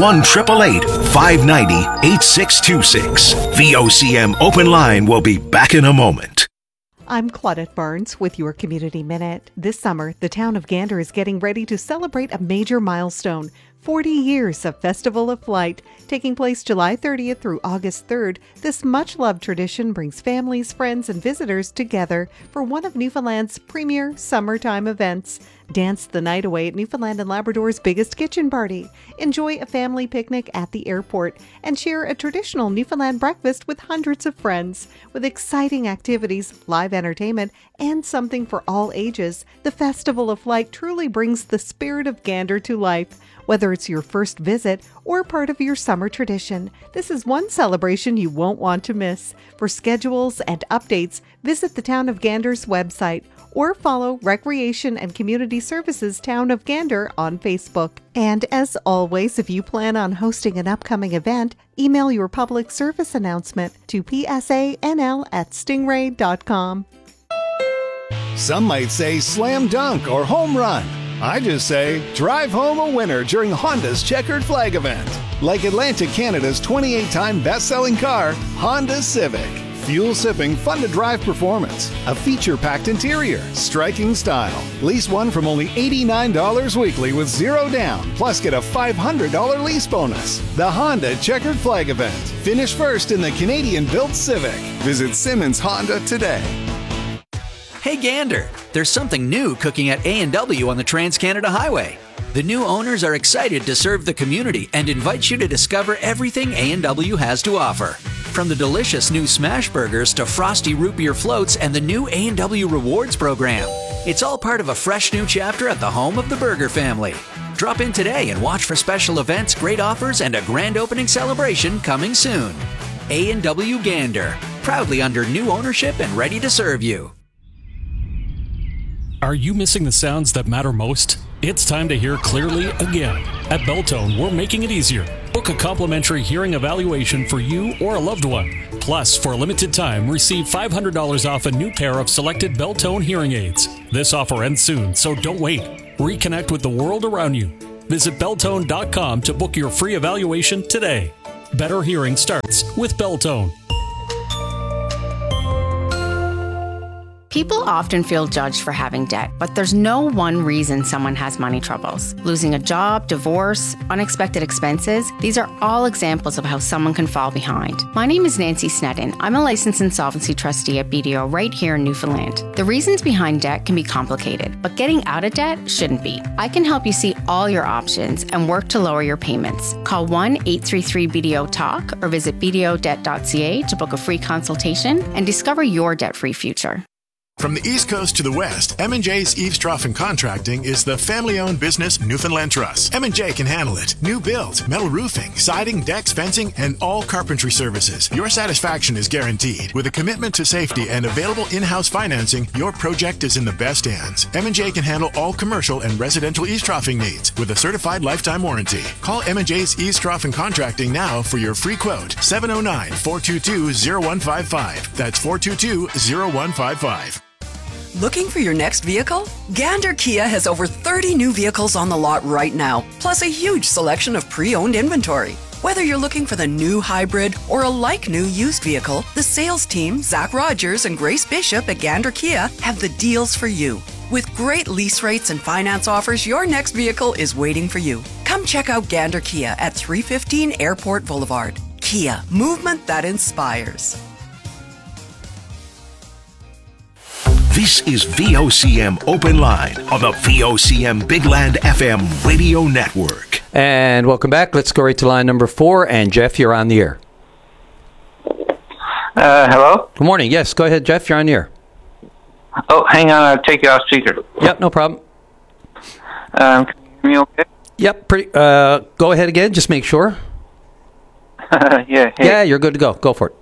1-888-590-8626. VOCM Open Line will be back in a moment. I'm Claudette Barnes with your Community Minute. This summer, the town of Gander is getting ready to celebrate a major milestone, 40 years of Festival of Flight. Taking place July 30th through August 3rd, this much-loved tradition brings families, friends, and visitors together for one of Newfoundland's premier summertime events. Dance the night away at Newfoundland and Labrador's biggest kitchen party. Enjoy a family picnic at the airport and share a traditional Newfoundland breakfast with hundreds of friends. With exciting activities, live entertainment, and something for all ages, the Festival of Flight truly brings the spirit of Gander to life. Whether it's your first visit or part of your summer tradition, this is one celebration you won't want to miss. For schedules and updates, visit the Town of Gander's website or follow Recreation and Community Services Town of Gander on Facebook. And as always, if you plan on hosting an upcoming event, email your public service announcement to psanl@stingray.com. Some might say slam dunk or home run. I just say drive home a winner during Honda's Checkered Flag event. Like Atlantic Canada's 28-time best-selling car, Honda Civic. fuel-sipping, fun-to-drive performance, a feature-packed interior, striking style. Lease one from only $89 weekly with zero down, plus get a $500 lease bonus. The Honda Checkered Flag Event. Finish first in the Canadian-built Civic. Visit Simmons Honda today. Hey Gander, there's something new cooking at A&W on the Trans-Canada Highway. The new owners are excited to serve the community and invite you to discover everything A&W has to offer. From the delicious new smash burgers to frosty root beer floats and the new A&W Rewards program. It's all part of a fresh new chapter at the home of the Burger family. Drop in today and watch for special events, great offers, and a grand opening celebration coming soon. A&W Gander, proudly under new ownership and ready to serve you. Are you missing the sounds that matter most? It's time to hear clearly again. At Belltone, we're making it easier. Book a complimentary hearing evaluation for you or a loved one. Plus, for a limited time, receive $500 off a new pair of selected Belltone hearing aids. This offer ends soon, so don't wait. Reconnect with the world around you. Visit Belltone.com to book your free evaluation today. Better hearing starts with Belltone. People often feel judged for having debt, but there's no one reason someone has money troubles. Losing a job, divorce, unexpected expenses, these are all examples of how someone can fall behind. My name is Nancy Sneddon. I'm a licensed insolvency trustee at BDO right here in Newfoundland. The reasons behind debt can be complicated, but getting out of debt shouldn't be. I can help you see all your options and work to lower your payments. Call 1-833-BDO-TALK or visit bdodebt.ca to book a free consultation and discover your debt-free future. From the East Coast to the West, M&J's Eavesdropping Contracting is the family-owned business Newfoundland Trust. M&J can handle it. New builds, metal roofing, siding, decks, fencing, and all carpentry services. Your satisfaction is guaranteed. With a commitment to safety and available in-house financing, your project is in the best hands. M&J can handle all commercial and residential eavesdropping needs with a certified lifetime warranty. Call M&J's Eavesdropping Contracting now for your free quote. 709-422-0155. That's 422-0155. Looking for your next vehicle? Gander Kia has over 30 new vehicles on the lot right now, plus a huge selection of pre-owned inventory. Whether you're looking for the new hybrid or a like-new used vehicle, the sales team, Zach Rogers and Grace Bishop at Gander Kia, have the deals for you. With great lease rates and finance offers, your next vehicle is waiting for you. Come check out Gander Kia at 315 Airport Boulevard. Kia, movement that inspires. This is VOCM Open Line on the VOCM Big Land FM radio network. And welcome back. Let's go right to line number 4. And Jeff, you're on the air. Hello? Good morning. Yes, go ahead, Jeff. You're on the air. Oh, hang on. I'll take you off speaker. Yep, no problem. Can you hear me okay? Yep. Go ahead again. Just make sure. Yeah. Hey. Yeah, you're good to go. Go for it.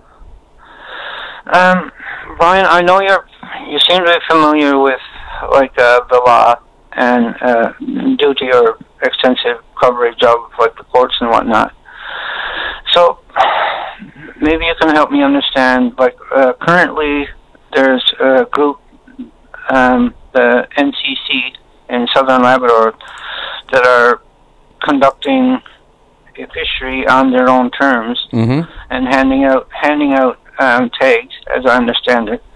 Brian, I know you seem to be familiar with the law and due to your extensive coverage of the courts and whatnot. So maybe you can help me understand. Currently, there's a group, the NCC in Southern Labrador, that are conducting a fishery on their own terms and handing out tags, as I understand it.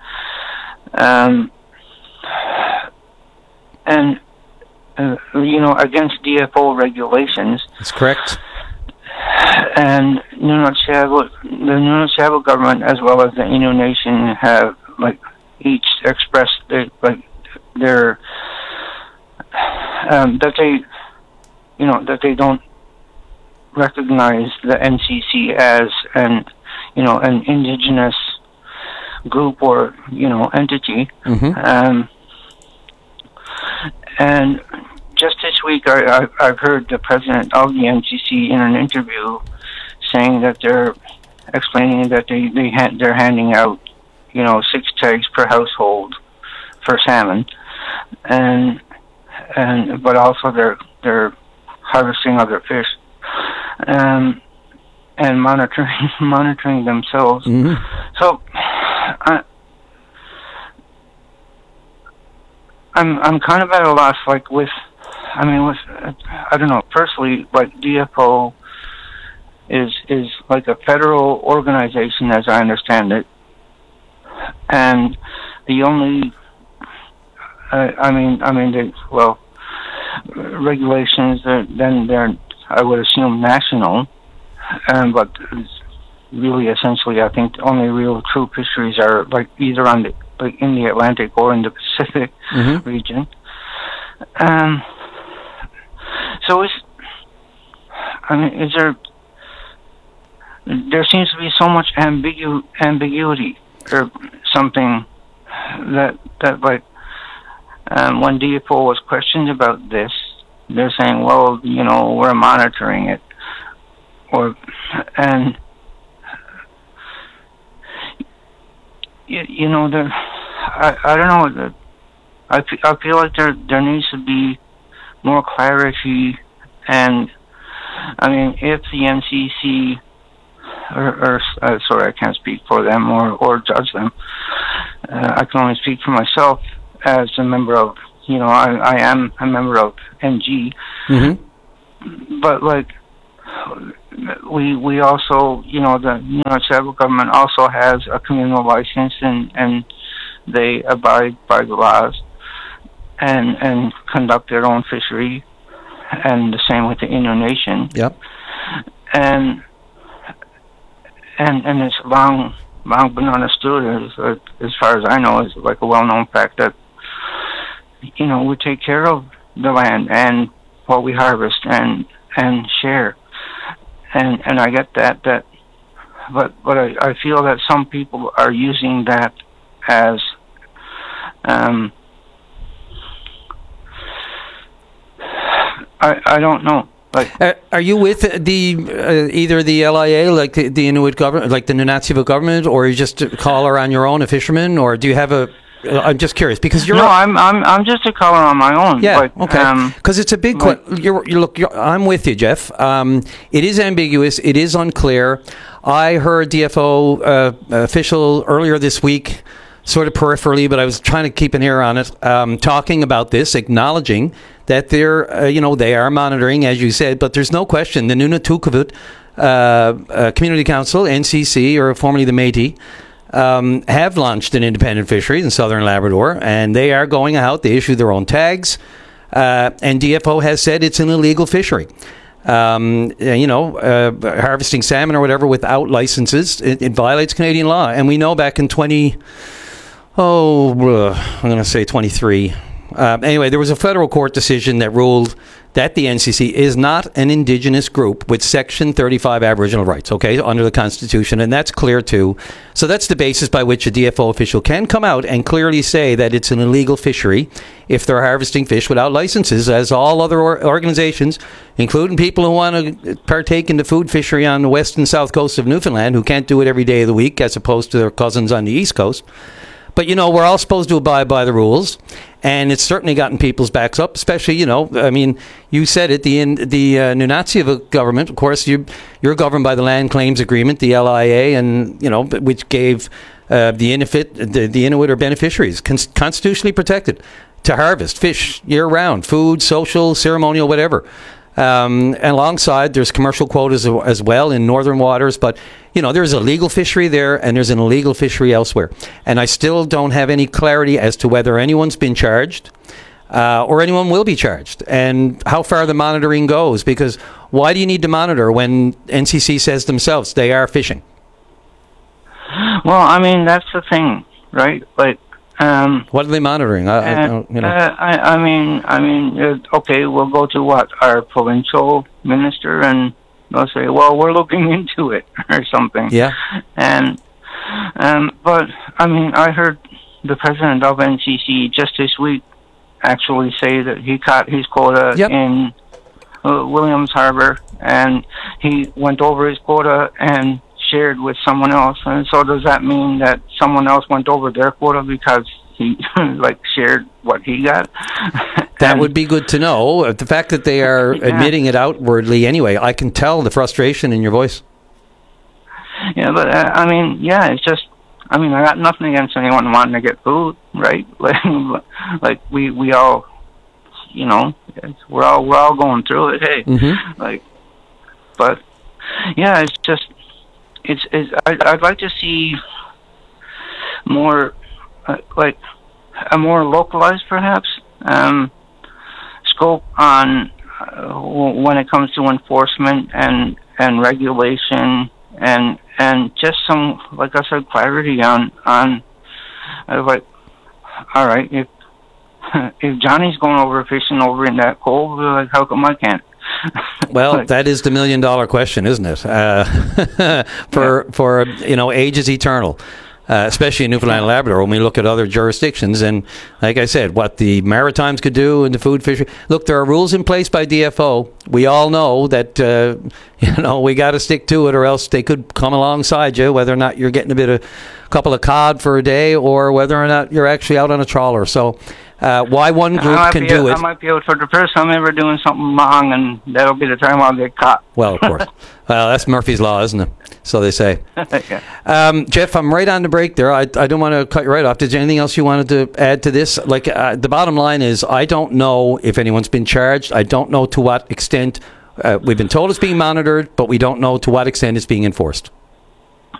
Against DFO regulations. That's correct. And the Nunavut government, as well as the Innu Nation, have each expressed their that they don't recognize the NCC as an indigenous group or entity. And just this week, I've heard the president of the NCC in an interview saying that they're explaining that they're handing out 6 tags per household for salmon, but also they're harvesting other fish and monitoring themselves. So I'm kind of at a loss, I don't know, personally, DFO is like a federal organization, as I understand it, and the only, regulations they're I would assume national, but really essentially I think the only real true fisheries are like either on the in the Atlantic or in the Pacific region. So there seems to be so much ambiguity or something that like when DFO was questioned about this, they're saying, well, we're monitoring it, and I don't know. I feel like there needs to be more clarity, and I mean, if the NCC sorry, I can't speak for them or judge them. I can only speak for myself as a member of, I am a member of NG. But like, we also, the federal government also has a communal license, and they abide by the laws and conduct their own fishery, and the same with the Innu Nation. Yep. And it's long been understood, as far as I know, is like a well-known fact that, we take care of the land and what we harvest and share. And I get that, but I feel that some people are using that as, I don't know. Like, are you with either the LIA, like the Inuit government, like the Nunatsiavut government, or are you just a caller on your own, a fisherman, or do you have a? I'm just curious because you're. No, I'm just a caller on my own. Yeah, okay. Because it's a big. I'm with you, Jeff. It is ambiguous. It is unclear. I heard DFO official earlier this week, sort of peripherally, but I was trying to keep an ear on it, talking about this, acknowledging that they're, they are monitoring, as you said, but there's no question the Nunatsiavut Community Council, NCC, or formerly the Métis, have launched an independent fishery in southern Labrador, and they are going out. They issue their own tags, and DFO has said it's an illegal fishery. Harvesting salmon or whatever without licenses, it violates Canadian law. And we know back in 23. Anyway, there was a federal court decision that ruled that the NCC is not an Indigenous group with Section 35 Aboriginal rights, okay, under the Constitution, and that's clear too. So that's the basis by which a DFO official can come out and clearly say that it's an illegal fishery if they're harvesting fish without licenses, as all other organizations, including people who want to partake in the food fishery on the west and south coast of Newfoundland, who can't do it every day of the week as opposed to their cousins on the east coast. But, we're all supposed to abide by the rules, and it's certainly gotten people's backs up, especially, you said it, the Nunatsiavut government, of course, you're governed by the Land Claims Agreement, the LIA, and, which gave the Inuit or beneficiaries, constitutionally protected, to harvest fish year-round, food, social, ceremonial, whatever. And alongside, there's commercial quotas as well in northern waters, but there's a legal fishery there and there's an illegal fishery elsewhere. And I still don't have any clarity as to whether anyone's been charged or anyone will be charged, and how far the monitoring goes. Because why do you need to monitor when NCC says themselves they are fishing? Well, I mean, that's the thing, right? Like, what are they monitoring? Okay, we'll go to our provincial minister, and they'll say, "Well, we're looking into it," or something. Yeah. But I mean, I heard the president of NCC just this week actually say that he caught his quota in Williams Harbor, and he went over his quota and shared with someone else. And so does that mean that someone else went over their quota because he shared what he got? That would be good to know. The fact that they are admitting it outwardly anyway, I can tell the frustration in your voice. Yeah, but it's just, I got nothing against anyone wanting to get food, right? We all, we're all going through it. Hey, but yeah, it's just, I'd like to see more like a more localized, perhaps, scope on when it comes to enforcement and regulation and just some, like I said, clarity on like, all right, if Johnny's going over fishing over in that cove, like, how come I can't? Well, that is the $1 million question, isn't it? For age is eternal. Especially in Newfoundland and Labrador, when we look at other jurisdictions. And like I said, what the Maritimes could do in the food fishery. Look, there are rules in place by DFO. We all know that, we got to stick to it, or else they could come alongside you, whether or not you're getting a couple of cod for a day, or whether or not you're actually out on a trawler. So why one group can do it. I might be out for the first time ever doing something wrong, and that'll be the time I'll get caught. Well, of course. Well, that's Murphy's Law, isn't it? So they say. Yeah. Jeff, I'm right on the break there. I don't want to cut you right off. Did you anything else you wanted to add to this? Like, the bottom line is, I don't know if anyone's been charged. I don't know to what extent. We've been told it's being monitored, but we don't know to what extent it's being enforced.